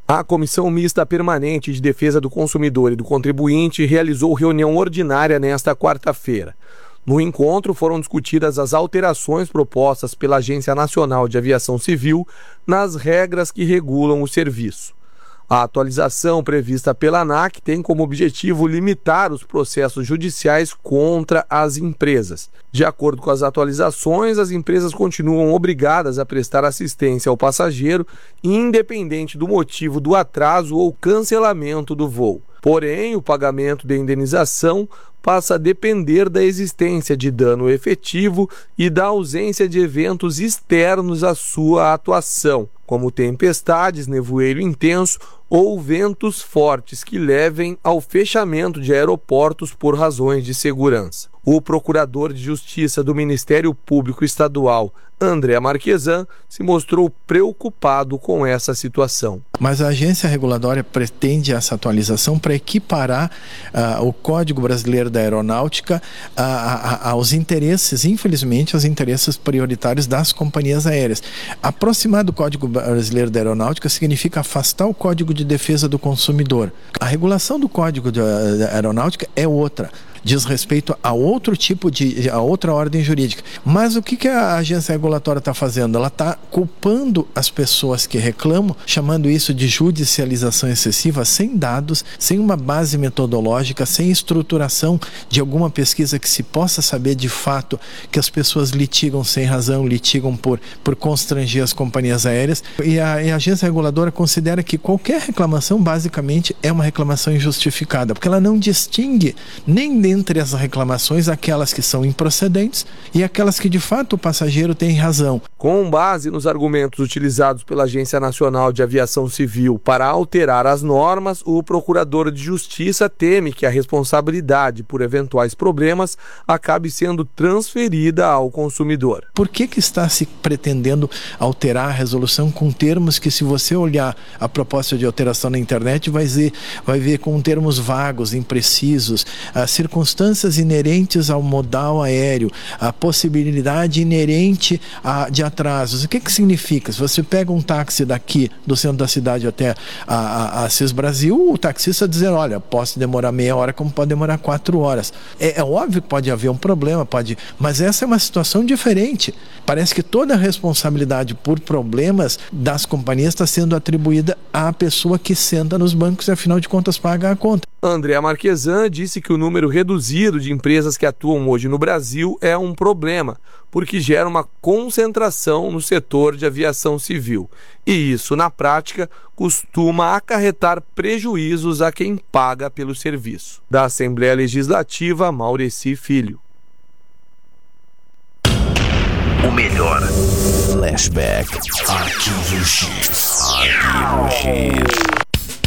A Comissão Mista Permanente de Defesa do Consumidor e do Contribuinte realizou reunião ordinária nesta quarta-feira. No encontro foram discutidas as alterações propostas pela Agência Nacional de Aviação Civil nas regras que regulam o serviço. A atualização prevista pela ANAC tem como objetivo limitar os processos judiciais contra as empresas. De acordo com as atualizações, as empresas continuam obrigadas a prestar assistência ao passageiro, independente do motivo do atraso ou cancelamento do voo. Porém, o pagamento da indenização passa a depender da existência de dano efetivo e da ausência de eventos externos à sua atuação, como tempestades, nevoeiro intenso ou ventos fortes que levem ao fechamento de aeroportos por razões de segurança. O procurador de Justiça do Ministério Público Estadual, André Marquesan, se mostrou preocupado com essa situação. Mas a agência reguladora pretende essa atualização para equiparar o Código Brasileiro da Aeronáutica aos interesses, infelizmente, aos interesses prioritários das companhias aéreas. Aproximar do Código Brasileiro da Aeronáutica significa afastar o Código de Defesa do Consumidor. A regulação do Código da Aeronáutica é outra. Diz respeito a outro tipo a outra ordem jurídica. Mas o que a agência regulatória está fazendo? Ela está culpando as pessoas que reclamam, chamando isso de judicialização excessiva, sem dados, sem uma base metodológica, sem estruturação de alguma pesquisa que se possa saber de fato que as pessoas litigam sem razão, litigam por constranger as companhias aéreas. E a agência reguladora considera que qualquer reclamação basicamente é uma reclamação injustificada, porque ela não distingue nem entre as reclamações aquelas que são improcedentes e aquelas que de fato o passageiro tem razão. Com base nos argumentos utilizados pela Agência Nacional de Aviação Civil para alterar as normas, o Procurador de Justiça teme que a responsabilidade por eventuais problemas acabe sendo transferida ao consumidor. Por que está se pretendendo alterar a resolução com termos que, se você olhar a proposta de alteração na internet, vai ver com termos vagos, imprecisos, circunstâncias inerentes ao modal aéreo, a possibilidade inerente de atrasos. O que significa? Se você pega um táxi daqui do centro da cidade até a CIS Brasil, o taxista dizer, olha, posso demorar meia hora como pode demorar 4 horas. É óbvio que pode haver um problema, mas essa é uma situação diferente. Parece que toda a responsabilidade por problemas das companhias está sendo atribuída à pessoa que senta nos bancos e, afinal de contas, paga a conta. André Marquesan disse que o número reduzido de empresas que atuam hoje no Brasil é um problema, porque gera uma concentração no setor de aviação civil. E isso, na prática, costuma acarretar prejuízos a quem paga pelo serviço. Da Assembleia Legislativa, Maureci Filho. O melhor flashback. Arquivo X.